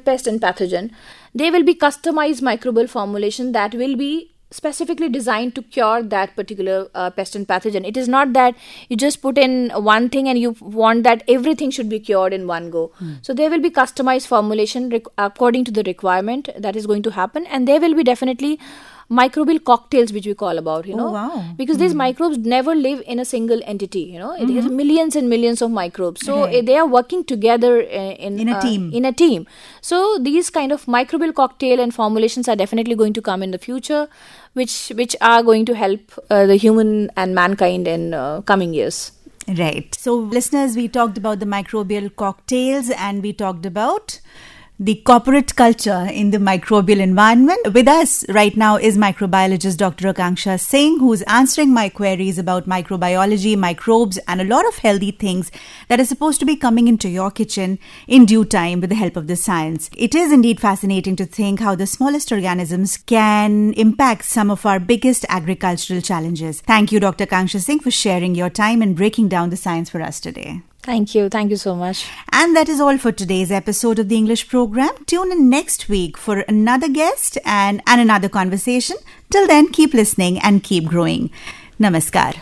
pest and pathogen, they will be customized microbial formulation that will be specifically designed to cure that particular pest and pathogen. It is not that you just put in one thing and you want that everything should be cured in one go. So there will be customized formulation according to the requirement that is going to happen, and there will be definitely microbial cocktails, which we call about, Oh, wow. because these microbes never live in a single entity, it has millions and millions of microbes, so Right. they are working together in a team. So these kind of microbial cocktail and formulations are definitely going to come in the future, which are going to help the human and mankind in coming years. Right. So, listeners, we talked about the microbial cocktails and we talked about the corporate culture in the microbial environment. With us right now is microbiologist Dr. Akanksha Singh, who's answering my queries about microbiology, microbes, and a lot of healthy things that are supposed to be coming into your kitchen in due time with the help of the science. It is indeed fascinating to think how the smallest organisms can impact some of our biggest agricultural challenges. Thank you, Dr. Akanksha Singh, for sharing your time and breaking down the science for us today. Thank you so much. And that is all for today's episode of the English program. Tune in next week for another guest and another conversation. Till then, keep listening and keep growing. Namaskar.